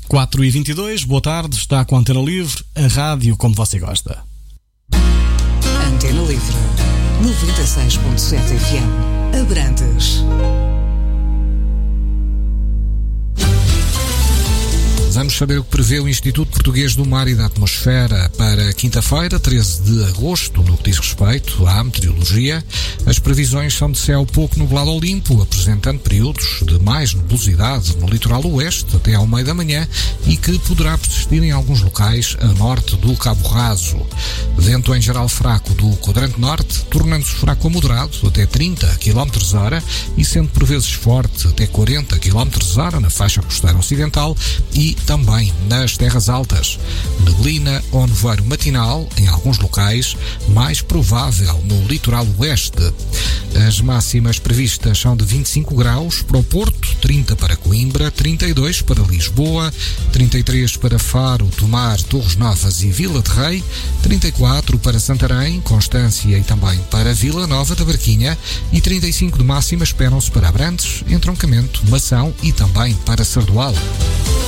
4h22, boa tarde, está com a Antena Livre, a rádio como você gosta. Antena Livre, 96.7 FM, Abrantes. Vamos saber o que prevê o Instituto Português do Mar e da Atmosfera para quinta-feira, 13 de agosto, no que diz respeito à meteorologia. As previsões são de céu pouco nublado ou limpo, apresentando períodos de mais nebulosidade no litoral oeste até ao meio da manhã e que poderá persistir em alguns locais a norte do Cabo Raso. Vento em geral fraco do quadrante norte, tornando-se fraco a moderado até 30 km/h e sendo por vezes forte até 40 km/h na faixa costeira ocidental e também nas terras altas. Neblina ou nevoeiro matinal em alguns locais, mais provável no litoral oeste. As máximas previstas são de 25 graus para o Porto, 30 para Coimbra, 32 para Lisboa, 33 para Faro, Tomar, Torres Novas e Vila de Rei, 34 para Santarém, Constância e também para Vila Nova da Barquinha e 35 de máxima esperam-se para Abrantes, Entroncamento, Mação e também para Sardual.